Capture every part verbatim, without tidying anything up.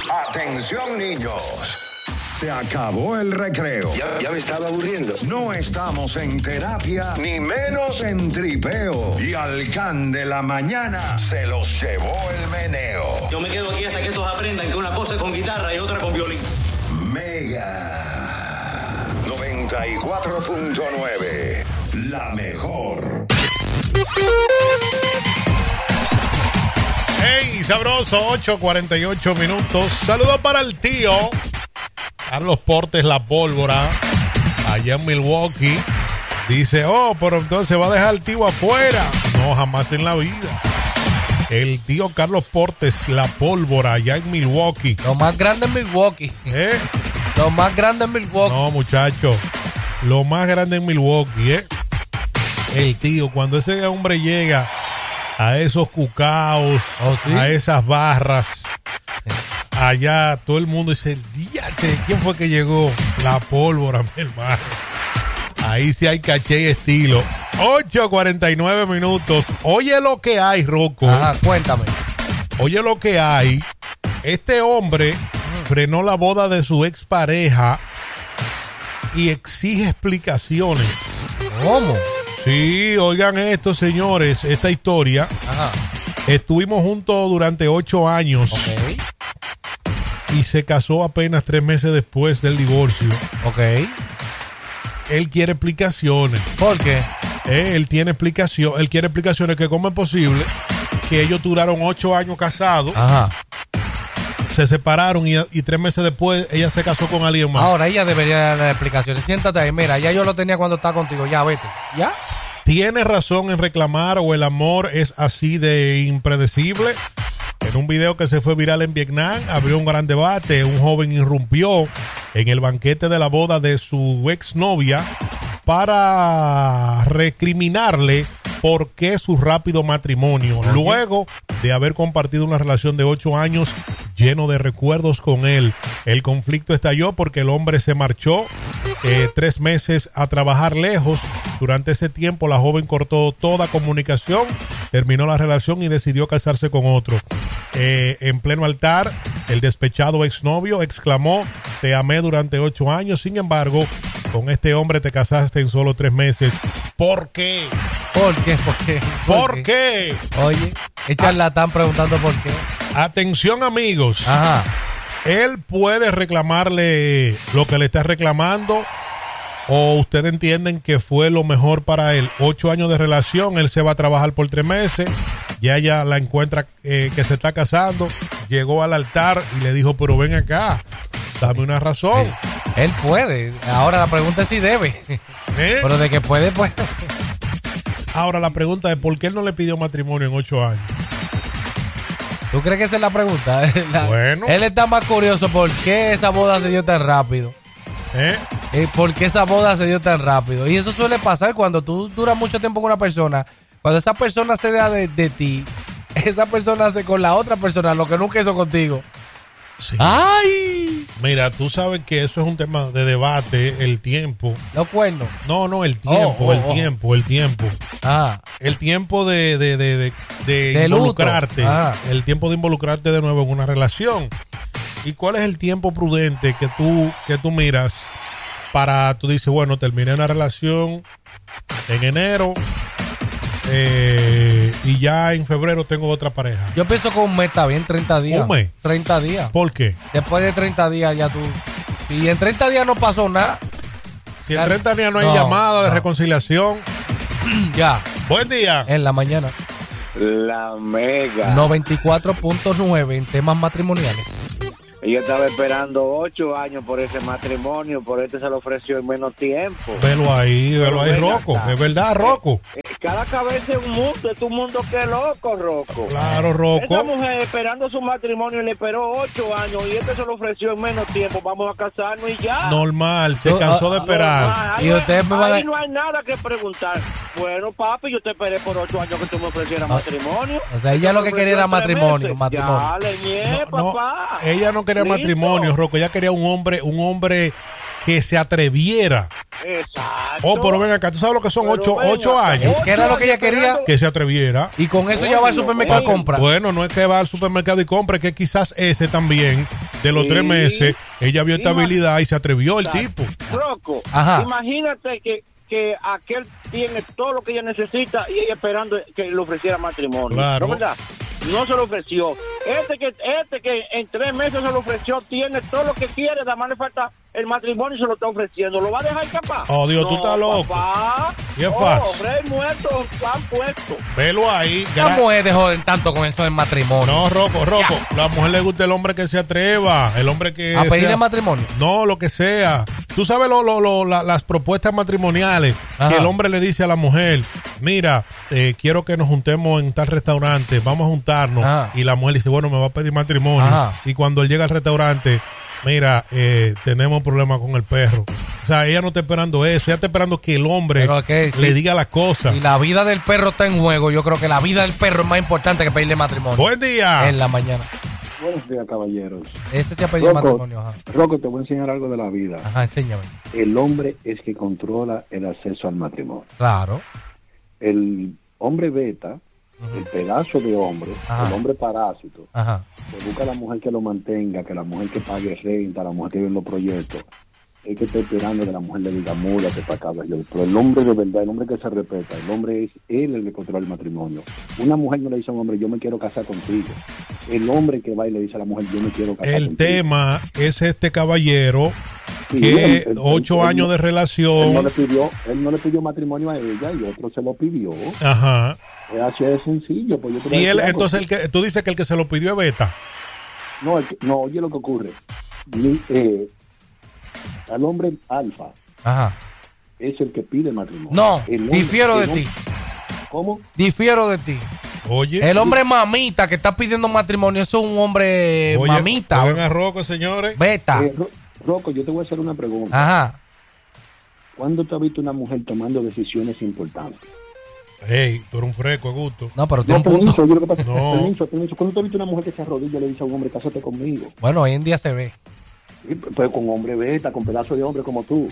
Atención, niños. Se acabó el recreo. Ya, ya me estaba aburriendo. No estamos en terapia, ni menos en tripeo. Y al can de la mañana se los llevó el meneo. Yo me quedo aquí hasta que estos aprendan que una cosa es con guitarra y otra con violín. Mega noventa y cuatro punto nueve. La mejor. Hey, sabroso, ocho cuarenta y ocho minutos. Saludos para el tío Carlos Portes, la pólvora, allá en Milwaukee. Dice, oh, pero entonces va a dejar al tío afuera. No, jamás en la vida. El tío Carlos Portes, la pólvora, allá en Milwaukee. Lo más grande en Milwaukee. ¿Eh? Lo más grande en Milwaukee. No, muchacho. Lo más grande en Milwaukee, ¿eh? El tío, cuando ese hombre llega a esos cucaos, oh, ¿sí? a esas barras, allá todo el mundo dice, díate, ¿quién fue que llegó? La pólvora, mi hermano. Ahí sí hay caché y estilo. ocho cuarenta y nueve minutos. Oye lo que hay, Rocco. Ajá, cuéntame. Oye lo que hay. Este hombre frenó la boda de su expareja y exige explicaciones. ¿Cómo? Sí, oigan esto, señores, esta historia. Ajá. Estuvimos juntos durante ocho años. Ok. Y se casó apenas tres meses después del divorcio. Ok. Él quiere explicaciones. ¿Por qué? Eh, él tiene explicación, él quiere explicaciones que cómo es posible que ellos duraron ocho años casados. Ajá. Se separaron y, y tres meses después ella se casó con alguien más. Ahora ella debería dar las explicaciones. Siéntate ahí, mira, ya yo lo tenía cuando estaba contigo, ya vete. ¿Ya? ¿Tiene razón en reclamar o el amor es así de impredecible? En un video que se fue viral en Vietnam, abrió un gran debate. Un joven irrumpió en el banquete de la boda de su exnovia para recriminarle por qué su rápido matrimonio, luego de haber compartido una relación de ocho años lleno de recuerdos con él. El conflicto estalló porque el hombre se marchó eh, tres meses a trabajar lejos. Durante ese tiempo la joven cortó toda comunicación, terminó la relación y decidió casarse con otro. Eh, en pleno altar, el despechado exnovio exclamó, te amé durante ocho años, sin embargo, con este hombre te casaste en solo tres meses. ¿Por qué? ¿Por qué? ¿Por qué? ¿Por, ¿Por qué? qué? Oye, el charlatán preguntando por qué. Atención, amigos. Ajá. Él puede reclamarle lo que le está reclamando, o ustedes entienden que fue lo mejor para él. Ocho años de relación, él se va a trabajar por tres meses, ya ella la encuentra eh, que se está casando, llegó al altar y le dijo, pero ven acá, dame una razón. Él puede. Ahora la pregunta es si debe. ¿Eh? Pero de que puede, pues. Ahora la pregunta es, ¿por qué él no le pidió matrimonio en ocho años? ¿Tú crees que esa es la pregunta? La, bueno. Él está más curioso por qué esa boda se dio tan rápido. ¿Eh? ¿Eh? ¿Por qué esa boda se dio tan rápido? Y eso suele pasar cuando tú duras mucho tiempo con una persona. Cuando esa persona se da de, de ti, esa persona hace con la otra persona lo que nunca hizo contigo. Sí. ¡Ay! Mira, tú sabes que eso es un tema de debate, el tiempo. Los cuernos. No, no, el tiempo, oh, oh, el oh. tiempo, el tiempo. Ah. El tiempo de, de, de, de, de, de involucrarte. Ah. El tiempo de involucrarte de nuevo en una relación. ¿Y cuál es el tiempo prudente que tú, que tú miras para, tú dices, bueno, terminé una relación en enero, Eh, y ya en febrero tengo otra pareja? Yo pienso que un mes está bien, treinta días. ¿Un mes? treinta días. ¿Por qué? Después de treinta días ya tú... Y en treinta días no pasó nada. Si en treinta días no hay no, llamada de no. reconciliación. Ya. Buen día. En la mañana. La Mega. noventa y cuatro punto nueve en temas matrimoniales. Ella estaba esperando ocho años por ese matrimonio, por este se lo ofreció en menos tiempo. Velo ahí, velo ahí, Rocco. Es verdad, Rocco. Eh, eh, cada cabeza es un mundo, es un mundo que loco, Rocco. Claro, Rocco. Esa mujer esperando su matrimonio le esperó ocho años y este se lo ofreció en menos tiempo. Vamos a casarnos y ya. Normal, se Yo, cansó uh, de esperar. Normal. Ahí, Y usted me va a ahí dar- no hay nada que preguntar. Bueno, papi, yo te esperé por ocho años que tú me ofrecieras matrimonio. O sea, ella lo que quería era matrimonio, matrimonio. Ya, leñé, No, no, papá. ella no quería Listo. matrimonio, Rocco. Ella quería un hombre, un hombre que se atreviera. Exacto. Oh, pero ven acá, tú sabes lo que son Pero ocho, ven ocho acá, años. ¿Qué era lo que ella quería? Que se atreviera. Y con eso ya va al supermercado a comprar. Bueno, no es que va al supermercado y compre, que quizás ese también de los Sí. tres meses, ella vio esta Ima- habilidad y se atrevió el tipo. Rocco, Ajá. imagínate que, que aquel tiene todo lo que ella necesita y ella esperando que le ofreciera matrimonio. Claro. ¿No verdad? No se lo ofreció. Este que este que en tres meses se lo ofreció tiene todo lo que quiere, nada más le falta el matrimonio y se lo está ofreciendo. ¿Lo va a dejar capaz? Oh, Dios, tú estás loco. Papá. Y es Oh, fácil. rey muerto, pan puesto. Velo ahí. Las gra- mujeres joden tanto con eso del matrimonio. No, Rocco, Rocco. La mujer le gusta el hombre que se atreva, el hombre que A pedirle sea- matrimonio. No, lo que sea. Tú sabes lo, lo, lo, la- las propuestas matrimoniales Ajá. que el hombre le dice a la mujer, mira, eh, quiero que nos juntemos en tal restaurante, vamos a juntarnos. Ajá. Y la mujer dice, bueno, me va a pedir matrimonio. Ajá. Y cuando él llega al restaurante, mira, eh, tenemos problemas con el perro. O sea, ella no está esperando eso, ella está esperando que el hombre Pero que sí. le diga las cosas. Y la vida del perro está en juego. Yo creo que la vida del perro es más importante que pedirle matrimonio. Buen día. En la mañana. Buenos días, caballeros. Ese se ha pedido Rocco, matrimonio. Ajá. Rocco, te voy a enseñar algo de la vida. Ajá, enséñame. El hombre es que controla el acceso al matrimonio. Claro. El hombre beta, el pedazo de hombre, Ajá. el hombre parásito, Ajá. que busca a la mujer que lo mantenga, que la mujer que pague renta, la mujer que vive en los proyectos, es que está esperando que la mujer le diga, múdate para acá. Pero el hombre de verdad, el hombre que se respeta, el hombre es él el que controla el matrimonio. Una mujer no le dice a un hombre, yo me quiero casar contigo. El hombre que va y le dice a la mujer, yo me quiero casar El contigo. tema es este caballero Sí, que él- él- ocho él- años de Él no, relación. le pidió, él no le pidió matrimonio a ella y otro se lo pidió. Ajá. Es así de sencillo. Pues yo te voy a Y él, decir algo. entonces, el que, tú dices que el que se lo pidió es Beta. No, el que- no, oye lo que ocurre. Ni- eh, al hombre alfa Ajá. es el que pide matrimonio. No, El hombre- difiero el de hombre- ti. ¿Cómo? Difiero de ti. Oye. El hombre mamita que está pidiendo matrimonio, eso es un hombre Oye, mamita. jueguen a Rocco, señores. Beta. Eh, Ro- Rocco, yo te voy a hacer una pregunta. Ajá. ¿Cuándo tú has visto una mujer tomando decisiones importantes? Hey, tú eres un fresco, a gusto. No, pero tiene No, un punto. permiso, yo lo que pasa- No. permiso, permiso. ¿Cuándo tú has visto una mujer que se arrodilla y le dice a un hombre, cásate conmigo? Bueno, hoy en día se ve. Y, Pues con hombre beta, con pedazo de hombre como tú.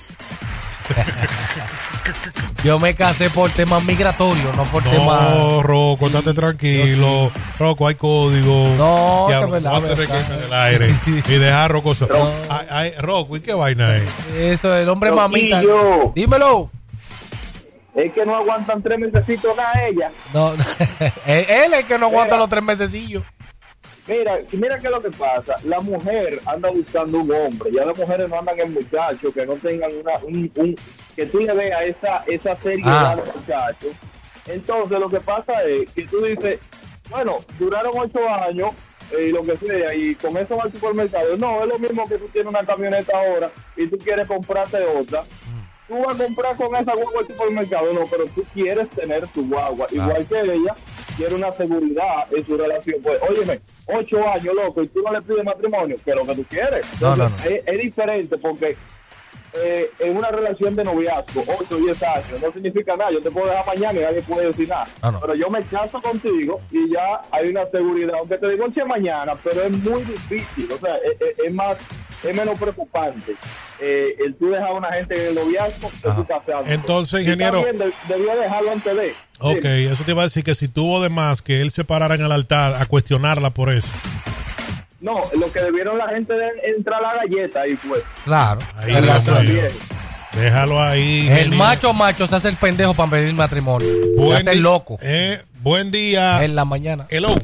Yo me casé por temas migratorios, no por temas. No, Rocco, estate tranquilo. Rocco, hay código. No, Ya, que es verdad, no te verdad. requieres del aire. Y dejar Rocco. so- Ay, ay, Rocco, ¿y qué vaina es? Eso, el hombre mamita. Loquillo. Dímelo. Es que no aguantan tres mesecitos nada ella. No, él él es el que no aguanta los tres mesecillos. Mira, mira qué es lo que pasa. La mujer anda buscando un hombre. Ya las mujeres no andan en muchachos que no tengan una, un, un- que tú le veas esa, esa seriedad Ah. de muchachos. Entonces lo que pasa es que tú dices, bueno, duraron ocho años y lo que sea, y con eso va al supermercado. No, es lo mismo que tú tienes una camioneta ahora y tú quieres comprarte otra. Tú vas a comprar con esa guagua al supermercado, no, pero tú quieres tener tu guagua. Igual que ella, quiere una seguridad en su relación. Pues, óyeme, ocho años, loco, y tú no le pides matrimonio, que es lo que tú quieres. No, no, no. Es, es diferente porque eh, en una relación de noviazgo, ocho o diez años, no significa nada. Yo te puedo dejar mañana y nadie puede decir nada. No, no. Pero yo me caso contigo y ya hay una seguridad. Aunque te digo que mañana, pero es muy difícil. O sea, es, es- es más, es menos preocupante. Eh, el tú dejar a una gente en el noviazgo que Ajá. tú casándote. Entonces, Y ingeniero- también de- debía dejarlo antes de. Ok, Sí. eso te iba a decir que si tuvo de más que él se parara en el altar a cuestionarla por eso. No, lo que debieron la gente de entrar a la galleta y fue. Claro. Ahí El, Dios Dios mío. mío. Déjalo ahí. el ingeniero. macho macho se hace el pendejo para pedir matrimonio. Se Buen hace el di- loco eh, buen día. en la mañana. Hello.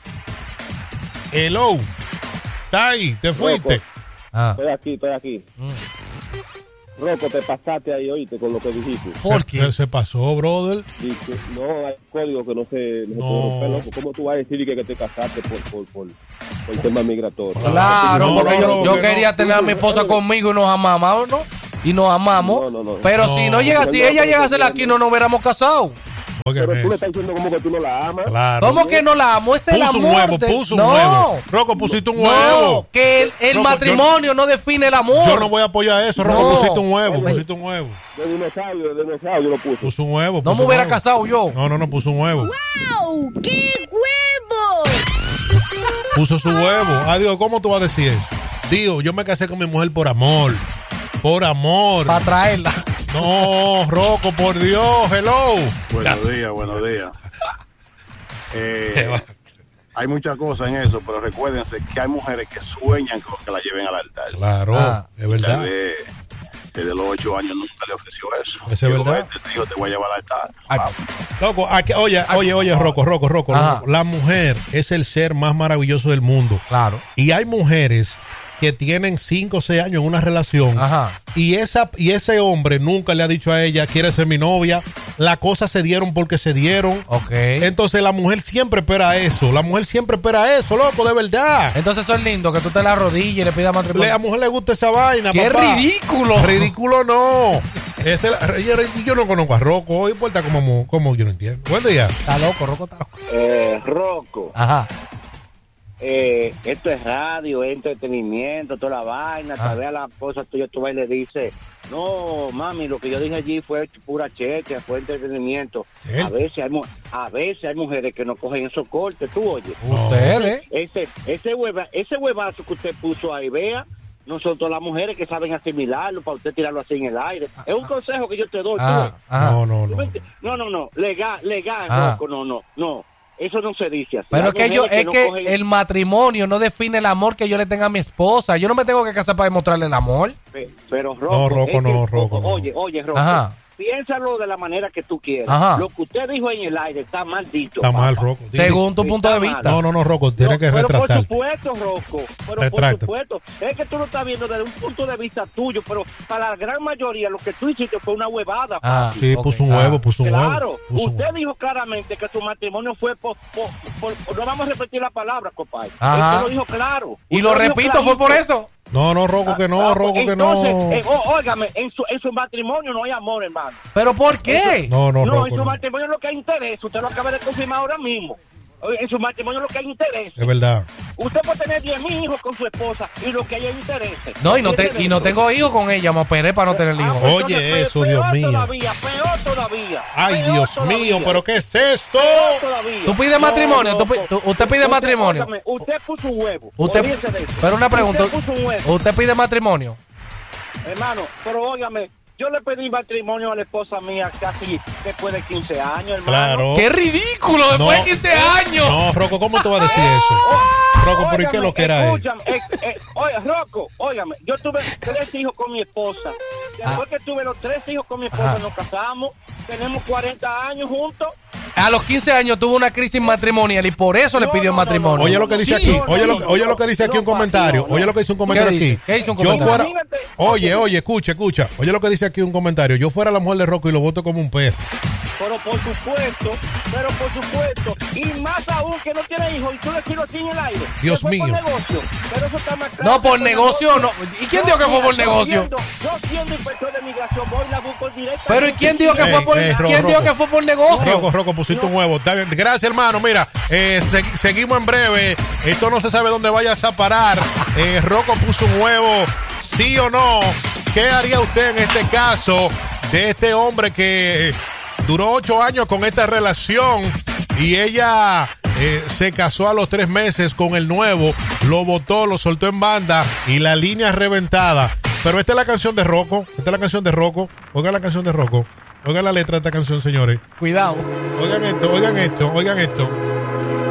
Hello. Está ahí, te fuiste. Ah. Estoy aquí, estoy aquí. Mm. Rocco, te pasaste ahí, oíste, con lo que dijiste. ¿Por Se, qué? se pasó, brother. Dice, no, hay código que no se, no se No. puede romper, loco. ¿Cómo tú vas a decir que, que te casaste por, por, por, por el tema migratorio? Claro, No, porque no, yo, no, yo que quería no. tener a mi esposa conmigo y nos amamos, ¿no? Y nos amamos. No, no, no. Pero No. si no llega, si ella llegase aquí, no nos hubiéramos casado. Óigame Pero tú eso. le estás diciendo como que tú no la amas. Claro. ¿Cómo que no la amo? Ese es el Puso un amor. huevo, de- puso un no, huevo. Rocco, pusiste un no, huevo. que el, el Rocco, matrimonio no define el amor. Yo no voy a apoyar eso, Rocco. No. Pusiste un huevo, Oye. pusiste un huevo. De dinosaurio, de dinosaurio lo puso. Puso un huevo. No puso me un hubiera huevo. casado yo. No, no, no, puso un huevo. ¡Wow! ¡Qué huevo! Puso su huevo. Ah, digo, ¿cómo tú vas a decir eso? Digo, yo me casé con mi mujer por amor. Por amor. Para traerla. No, Rocco, por Dios, hello. Buenos días, buenos días. Eh, hay muchas cosas en eso, pero recuérdense que hay mujeres que sueñan con que la lleven al altar. Claro, Ah. es verdad. Desde, desde los ocho años nunca le ofreció eso. Eso es Digo, verdad. Te digo, te voy a llevar al altar. Ay, Vamos. Loco, aquí- oye, oye, oye, Rocco, Rocco, Rocco, Ajá. Rocco, la mujer es el ser más maravilloso del mundo. claro. Y hay mujeres que tienen cinco o seis años en una relación Ajá. y esa y ese hombre nunca le ha dicho a ella, quiere ser mi novia. Las cosas se dieron porque se dieron. Ok. Entonces la mujer siempre espera eso. La mujer siempre espera eso, loco, de verdad. Entonces eso es lindo, que tú te la rodillas y le pidas Le- a matrimonio. la mujer le gusta esa vaina, ¡Qué papá. ridículo! Ridículo no. Ese, yo, yo no conozco a Rocco, no importa cómo, cómo yo no entiendo. Buen día. Está loco, Rocco está loco. Eh, Rocco, Ajá. eh, esto es radio, es entretenimiento, toda la vaina. Ah. Tal vez a la esposa tuya tú vas y le dices, no, mami, lo que yo dije allí fue pura cheque, fue entretenimiento. ¿Qué? A veces hay, mu- a veces hay mujeres que no cogen esos cortes, tú oyes. Ustedes. Ese, ese, hueva, ese huevazo que usted puso ahí, vea, no son todas las mujeres que saben asimilarlo para usted tirarlo así en el aire. Es un consejo que yo te doy. tú Ah, ves. ajá. No, no, ¿Tú me no. enti- No, no, no, legal, legal, Ah. Rocco, no, no, no. Eso no se dice así. Pero Hay es que yo, mujeres es no que cogen- el matrimonio no define el amor que yo le tenga a mi esposa. Yo no me tengo que casar para demostrarle el amor. Pe- Pero Rocco, No, Rocco, es que- no, Rocco, no. Oye, oye, Rocco, Ajá. piénsalo de la manera que tú quieras. Ajá. Lo que usted dijo en el aire está maldito. Está mal, papá. Rocco. Dile. Según tu Está punto de mal. vista. No, no, no, Rocco, tiene No, que pero retratarte. por supuesto, Rocco, pero Retráctate. por supuesto, es que tú lo estás viendo desde un punto de vista tuyo, pero para la gran mayoría lo que tú hiciste fue una huevada. Ah, Sí, ok. puso un Ah. huevo, puso un Claro, huevo. puso un usted huevo. dijo claramente que su matrimonio fue por, por, por- por- no vamos a repetir la palabra, compadre. Ajá. Usted lo dijo claro. Y Usted lo dijo repito, fue clarito. por eso. No, no, Rocco, que no, Ah, Rocco, pues, que entonces, no. eh, ó- óigame, en su, en su matrimonio no hay amor, hermano. ¿Pero por qué? No, no, No, Rocco. en su no. matrimonio lo que hay interés, usted lo acaba de confirmar ahora mismo. Oye, En su matrimonio lo que hay interés. Es verdad. Usted puede tener diez mil hijos con su esposa y lo que hay es intereses. No, y no, te, ¿Entiende y no eso? tengo hijos con ella. Me operé para no tener Ah, hijos. pues, Oye, entonces, eso, pe- Dios peor mío. Todavía, peor todavía. Ay, peor Dios todavía. mío, pero ¿qué es esto? Peor todavía. ¿Tú pides matrimonio? ¿Tú pi- loco. tú- usted pide matrimonio? óigame, usted puso un huevo. Usted, olvídese de eso. pero una pregunta. Usted puso un huevo. ¿Usted pide matrimonio? Hermano, pero óigame, yo le pedí matrimonio a la esposa mía casi después de quince años, hermano. Claro. ¡Qué ridículo! Después No. de quince años. No, Rocco, ¿cómo tú vas a decir eso? Rocco, ¿por qué lo que era él? Escúchame, eh, eh, oye, Rocco, óigame, yo tuve tres hijos con mi esposa. Después que tuve los tres hijos con mi esposa, Ajá. nos casamos, tenemos cuarenta años juntos. A los quince años tuvo una crisis matrimonial y por eso le No, pidió no, no, matrimonio. no, Oye lo que dice Sí. aquí, oye lo, oye lo que dice aquí un No, comentario, papi, no, oye no. lo que dice un comentario ¿Qué dice? aquí. ¿Qué dice un Yo comentario? fuera, Imagínate. oye, oye, escucha, escucha. Oye lo que dice aquí un comentario. Yo fuera la mujer de Rocco y lo voto como un perro. Pero por supuesto, pero por supuesto, y más aún que no tiene hijos y tú le tiras así en el aire. Dios Que fue mío. Por negocio, pero eso está más claro No, que por fue negocio no. ¿Y quién dijo que fue mira, por yo negocio? siendo- Yo siendo inspector de migración voy y la busco directa. Pero ¿y quién dijo que Ey, fue por, ey, Ro- ¿quién dijo Rocco. que fue por negocio? Rocco, Rocco, pusiste un huevo. Está bien. Gracias, hermano. Mira, eh, se- seguimos en breve. Esto no se sabe dónde vayas a parar. Eh, Rocco puso un huevo, sí o no. ¿Qué haría usted en este caso de este hombre que duró ocho años con esta relación y ella eh, se casó a los tres meses con el nuevo, lo botó, lo soltó en banda y la línea reventada? Pero esta es la canción de Rocco. Esta es la canción de Rocco. Oigan la canción de Rocco. Oigan la letra de esta canción, señores. Cuidado. Oigan esto, oigan esto, oigan esto.